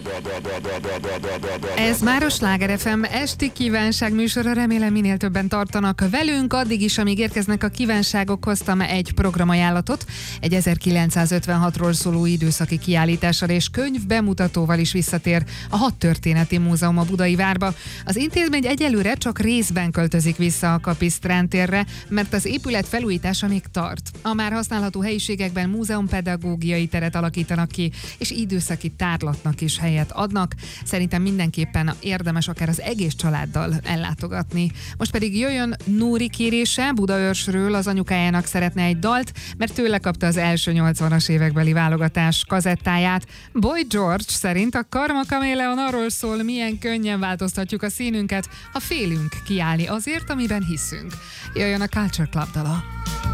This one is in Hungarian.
Ez már a Sláger FM esti kívánság műsora, remélem minél többen tartanak velünk. Addig is, amíg érkeznek a kívánságok, hoztam egy programajánlatot, egy 1956-ról szóló időszaki kiállítással és könyv bemutatóval is visszatér a Hadtörténeti Múzeum a Budai Várba. Az intézmény egyelőre csak részben költözik vissza a Kapisztrán térre, mert az épület felújítása még tart. A már használható helyiségekben múzeumpedagógiai teret alakítanak ki, és időszaki tárlatnak is helyet adnak. Szerintem mindenképpen érdemes akár az egész családdal ellátogatni. Most pedig jöjjön Nóri kérése, Budaörsről az anyukájának szeretne egy dalt, mert tőle kapta az első 80-as évekbeli válogatás kazettáját. Boy George szerint a Karma Chameleon arról szól, milyen könnyen változtatjuk a színünket, ha félünk kiállni azért, amiben hiszünk. Jöjjön a Culture Club dala.